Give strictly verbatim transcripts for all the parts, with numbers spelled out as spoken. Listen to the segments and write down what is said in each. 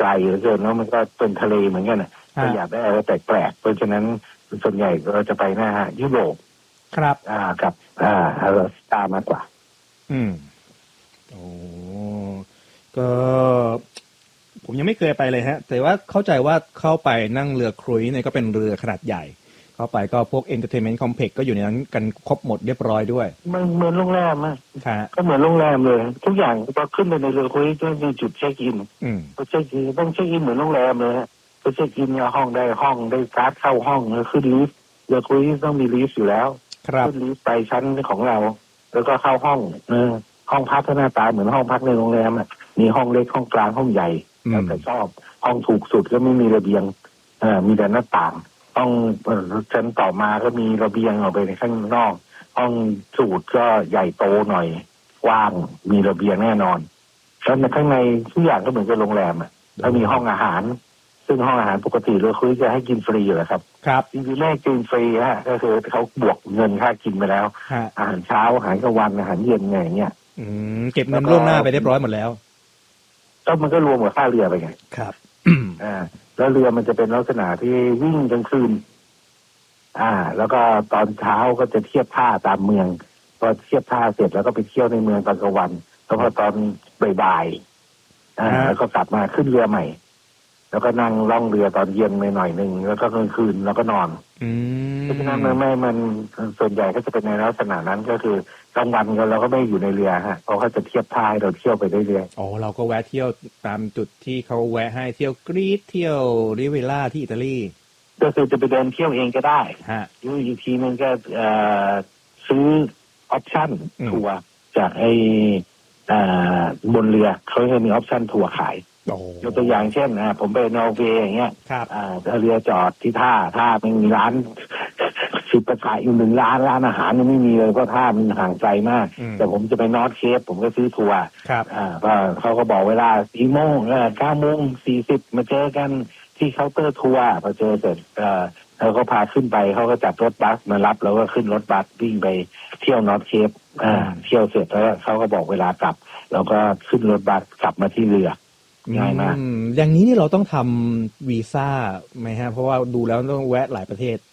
ลเหลือเกินแล้วมันก็เป็นทะเลเหมือนกันนะก็อยากได้อะไรแปลกๆเพราะฉะนั้นส่วนใหญ่ก็จะไปหน้ายุโรปครับอ่ากับอ่าอลาสก้ามากกว่าอืมโอ้ก็ผมยังไม่เคยไปเลยฮะแต่ว่าเข้าใจว่าเข้าไปนั่งเรือครูซเนี่ยก็เป็นเรือขนาดใหญ่เข้าไปก็พวก entertainment complex ก็อยู่ในนั้นกันครบหมดเรียบร้อยด้วยมันเหมือนโรงแรมอ่ะก็เหมือนโรงแรมเลยทุกอย่างพอขึ้นไปในเรือครูซจะมีจุดเช็คอินพอเช็คอินต้องเช็คอินเหมือนโรงแรมเลยพอเช็คอินเนี่ยห้องได้ห้องได้การ์ดเข้าห้องแล้วขึ้นลิฟต์เรือครูซต้องมีลิฟต์อยู่แล้วขึ้นลิฟต์ไปชั้นของเราแล้วก็เข้าห้องเออห้องพักหน้าตาเหมือนห้องพักในโรงแรมอ่ะมีห้องเล็กห้องกลางห้องใหญ่แล้วแต่ชอบห้องถูกสุดก็ไม่มีระเบียงเออมีแต่หน้าต่างห้องชั้นต่อมาก็มีระเบียงออกไปในข้างนอกห้องสูตรก็ใหญ่โตหน่อยกว้างมีระเบียงแน่นอนแล้วในข้างในทุกอย่างก็เหมือนกับโรงแรมอ่ะแล้วมีห้องอาหารซึ่งห้องอาหารปกติเราคุยจะให้กินฟรีอยู่แล้วครับครับจริงๆไม่กินฟรีฮะก็คือเขาบวกเงินค่ากินไปแล้วอาหารเช้าอาหารกลางวันอาหารเย็นไงเงี้ยอืมเก็บเงินล่วงหน้าไปเรียบร้อยหมดแล้วก็มันก็รวมกับค่าเรือไปไงครับอ่าแล้วเรือมันจะเป็นลักษณะที่วิ่งกลางคืนอ่าแล้วก็ตอนเช้าก็จะเทียบท่าตามเมืองพอเทียบท่าเสร็จแล้วก็ไปเที่ยวในเมืองตอนกลางวันแล้วพอตอนบ่ายๆอ่าแล้วก็กลับมาขึ้นเรือใหม่แล้วก็นั่งล่องเรือตอนเย็นไปหน่อยนึงแล้วก็กลางคืนแล้วก็นอนเพราะฉะนั้นมันไม่มันส่วนใหญ่ก็จะเป็นในลักษณะนั้นก็คือกลางวันเราก็ไม่อยู่ในเรือฮะเพราะเขาจะเทียบท่าเราเที่ยวไปเรื่อยๆอ๋อเราก็แวะเที่ยวตามจุดที่เขาแวะให้เที่ยวกรีซเที่ยวริเวล่าที่อิตาลีก็คือจะไปเดินเที่ยวเองก็ได้ฮะอีกทีนึงก็ซื้อออปชั่นทัวร์จากไอ้บนเรือเขาจะมีออปชั่นทัวร์ขายยกตัวอย่างเช่นอ่าผมไปนอร์เวย์อย่างเงี้ยอ่าเรือจอดที่ท่าท่ามันมีร้านสิบประกาศอยู่หนึ่งร้านร้านอาหารยังไม่มีเลยเพราะท่ามันห่างไกลมากแต่ผมจะไปนอร์ทเคปผมก็ซื้อทัวร์อ่าก็เขาก็บอกเวลาสี่โมงเออเก้าโมงสี่สิบมาเจอกันที่เคาน์เตอร์ทัวร์พอเจอเสร็จเออเขาก็พาขึ้นไปเขาก็จัดรถบัสมารับแล้วก็ขึ้นรถบัสวิ่งไปเที่ยวนอร์ทเคปอ่าเที่ยวเสร็จแล้วเขาก็บอกเวลากลับแล้วก็ขึ้นรถบัสกลับมาที่เรือง่ายมากอย่างนี้นี่เราต้องทำวีซ่าไหมฮะเพราะว่าดูแล้วต้องแวะหลายประเทศ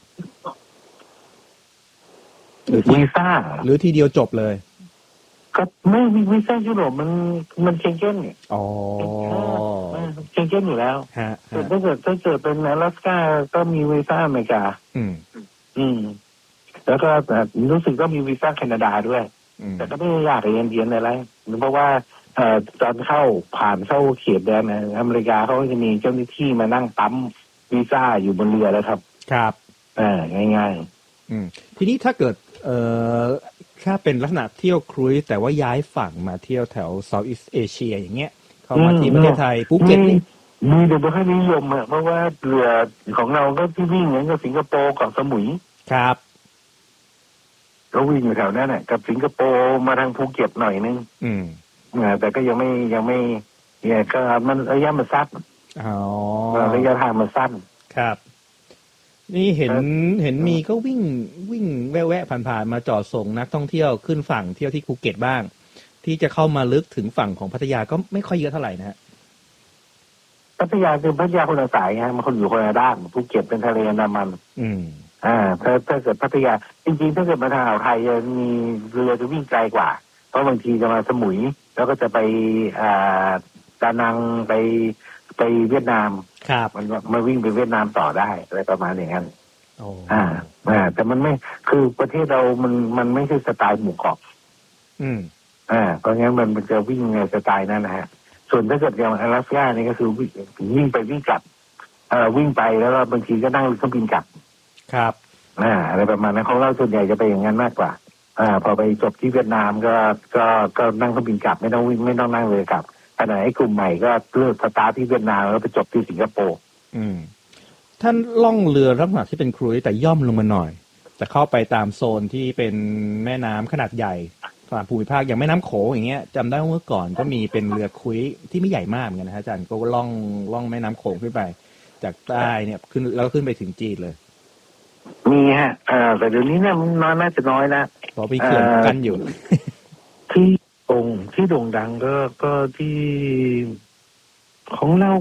หรือวีซ่าหรือทีเดียวจบเลยก็ไม่มีวีซ่ายุโรปมันมันเชงเก้นเนี่ยอ๋อเชงเก้นอยู่แล้วแต่ถ้าเกิดถ้าเกิดเป็นอลาสก้าก็มีวีซ่าอเมริกาอืมอืมแล้วก็รู้สึกก็มีวีซ่าแคนาดาด้วยแต่ก็ไม่ยากเรียนเรียนอะไรเพราะว่าเอ่อตอนเข้าผ่านเข้าเขตแดนนะอเมริกาเขาจะมีเจ้าหน้าที่มานั่งปั๊มวีซ่าอยู่บนเรือแล้วครับครับอ่าง่ายๆอืมทีนี้ถ้าเกิดเอ่อถ้าเป็นลักษณะเที่ยวครูซแต่ว่าย้ายฝั่งมาเที่ยวแถวเซาท์อีสต์เอเชียอย่างเงี้ยเข้ามาที่ประเทศไทยภูเก็ตนี่มีแต่ไม่ค่อยนิยมอ่ะเพราะว่าเรือของเราก็ที่วิ่งเหมือนกับสิงคโปร์กับสมุยครับก็วิ่งอยู่แถวนั้นน่ะกับสิงคโปร์มาทางภูเก็ตหน่อยนึงอืมแต่ก็ยังไม่ยังไม่เนี่ยก็มันระยะมันสั้นอ๋อระยะทางมันสั้นครับนี่เห็นเห็นมีก็วิ่งวิ่งแวะๆผ่านๆมาจอดส่งนักท่องเที่ยวขึ้นฝั่งเที่ยวที่ภูเก็ตบ้างที่จะเข้ามาลึกถึงฝั่งของพัทยาก็ไม่ค่อยเยอะเท่าไหร่นะฮะพัทยาคือพัทยาคนละสายไงมันคนอยู่คนละด้านภูเก็ตเป็นทะเลอันดามันอืมอ่าถ้าถ้าเกิดพัทยาจริงๆถ้าเกิดมาทางอ่าวไทยจะมีเรือจะวิ่งไกลกว่าเพราะบางทีจะมาสมุยแล้วก็จะไปอ่าดานังไปไปเวียดนามครับมันมาวิ่งไปเวียดนามต่อได้อะไรประมาณอย่างนั้นโอ้อ่าอ่าแต่มันไม่คือประเทศเรามันมันไม่ใช่สไตล์หมู่เกาะอืมอ่าเพราะงั้นมันจะวิ่งในสไตล์นั้นนะฮะส่วนถ้าเกิดอย่างอลาสก้านี่ก็คือวิ่งไปวิ่งกลับเอ่อวิ่งไปแล้วบางทีก็นั่งเครื่องบินกลับครับอ่าอะไรประมาณนั้นของเราส่วนใหญ่จะไปอย่างนั้นมากกว่าอ่าพอไปจบที่เวียดนามก็ก็ก็นั่งเครื่องบินกลับไม่ต้องวิ่งไม่ต้องนั่งเลยกลับขณะไอ้กลุ่มใหม่ก็เลือกสตาร์ทที่เวียดนามแล้วไปจบที่สิงคโปร์อืมท่านล่องเรือลักษณะที่เป็นครูซแต่ย่อมลงมาหน่อยจะเข้าไปตามโซนที่เป็นแม่น้ำขนาดใหญ่ตามภูมิภาคอย่างแม่น้ำโขงอย่างเงี้ยจำได้ว่าเมื่อก่อนก็มีเป็นเรือครูซที่ไม่ใหญ่มากเหมือนกันนะฮะอาจารย์ก็ล่องล่องแม่น้ำโขงขึ้นไปจากใต้เนี่ยขึ้นแล้วขึ้นไปถึงจีนเลยมีฮะเอ่อแต่เดี๋ยวนี้เนี่ยมันน้อยน่าจะน้อยนะเพราะมีเขื่อนกั้นอยู่ที่องค์ที่โด่งดังก็ก็ที่ของเรา